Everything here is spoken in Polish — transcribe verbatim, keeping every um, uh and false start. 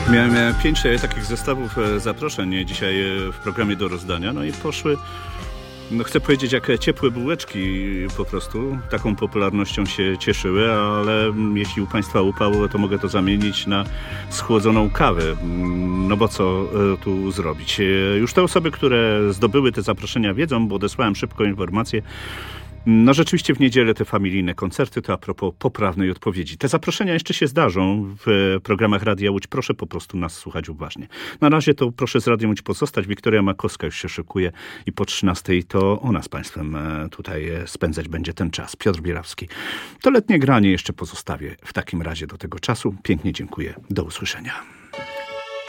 Miałem pięć takich zestawów zaproszeń dzisiaj w programie do rozdania, no i poszły, no chcę powiedzieć, jak ciepłe bułeczki po prostu. Taką popularnością się cieszyły, ale jeśli u Państwa upał, to mogę to zamienić na schłodzoną kawę. No bo co tu zrobić? Już te osoby, które zdobyły te zaproszenia wiedzą, bo odesłałem szybko informację. No rzeczywiście w niedzielę te familijne koncerty, to a propos poprawnej odpowiedzi. Te zaproszenia jeszcze się zdarzą w programach Radia Łódź. Proszę po prostu nas słuchać uważnie. Na razie to proszę z Radiem Łódź pozostać. Wiktoria Makowska już się szykuje i po trzynastej to ona z Państwem tutaj spędzać będzie ten czas. Piotr Bierawski. To letnie granie jeszcze pozostawię w takim razie do tego czasu. Pięknie dziękuję. Do usłyszenia.